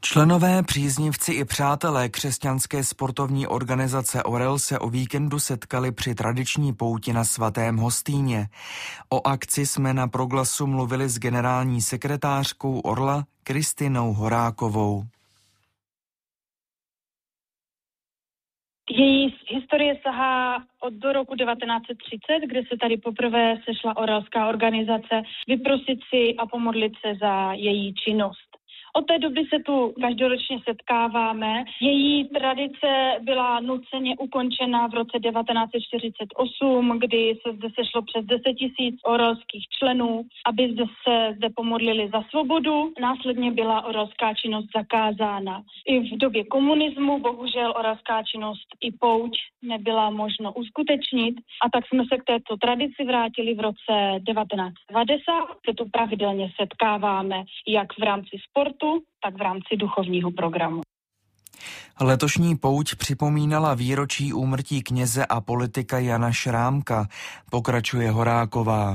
Členové, příznivci i přátelé křesťanské sportovní organizace Orel se o víkendu setkali při tradiční pouti na Svatém Hostýně. O akci jsme na Proglasu mluvili s generální sekretářkou Orla Kristinou Horákovou. Její historie sahá do roku 1930, kde se tady poprvé sešla orelská organizace vyprosit si a pomodlit se za její činnost. Od té doby se tu každoročně setkáváme. Její tradice byla nuceně ukončena v roce 1948, kdy se zde sešlo přes 10 000 orelských členů, aby zde pomodlili za svobodu. Následně byla orelská činnost zakázána. I v době komunismu bohužel orelská činnost i pouť nebyla možno uskutečnit, a tak jsme se k této tradici vrátili v roce 1990, kde tu pravidelně setkáváme jak v rámci sportu, tak v rámci duchovního programu. Letošní pouť připomínala výročí úmrtí kněze a politika Jana Šrámka, pokračuje Horáková.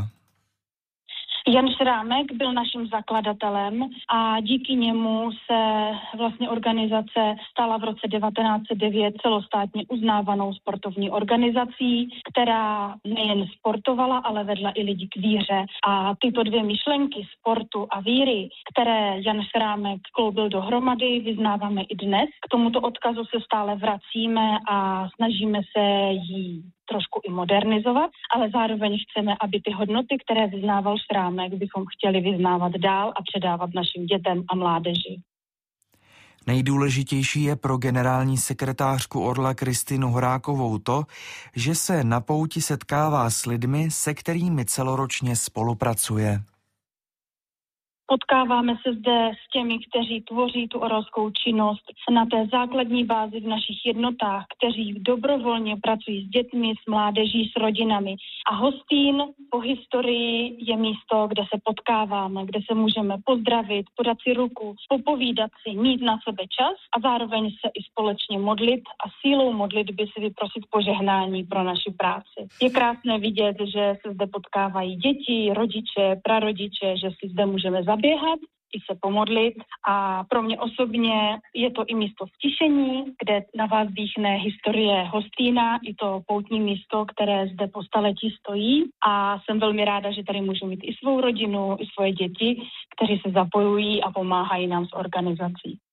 Jan Šrámek byl naším zakladatelem a díky němu se vlastně organizace stala v roce 1909 celostátně uznávanou sportovní organizací, která nejen sportovala, ale vedla i lidi k víře. A tyto dvě myšlenky sportu a víry, které Jan Šrámek skloubil dohromady, vyznáváme i dnes. K tomuto odkazu se stále vracíme a snažíme se jí trošku i modernizovat, ale zároveň chceme, aby ty hodnoty, které vyznával Šrámek, bychom chtěli vyznávat dál a předávat našim dětem a mládeži. Nejdůležitější je pro generální sekretářku Orla Kristinu Horákovou to, že se na pouti setkává s lidmi, se kterými celoročně spolupracuje. Potkáváme se zde s těmi, kteří tvoří tu orelskou činnost na té základní bázi v našich jednotách, kteří dobrovolně pracují s dětmi, s mládeží, s rodinami. A Hostín po historii je místo, kde se potkáváme, kde se můžeme pozdravit, podat si ruku, popovídat si, mít na sebe čas a zároveň se i společně modlit a sílou modlitby si vyprosit požehnání pro naši práci. Je krásné vidět, že se zde potkávají děti, rodiče, prarodiče, že si zde můžeme zaběhat i se pomodlit, a pro mě osobně je to i místo stišení, kde na vás dýchne historie Hostýna, i to poutní místo, které zde po staletí stojí, a jsem velmi ráda, že tady můžu mít i svou rodinu, i svoje děti, kteří se zapojují a pomáhají nám s organizací.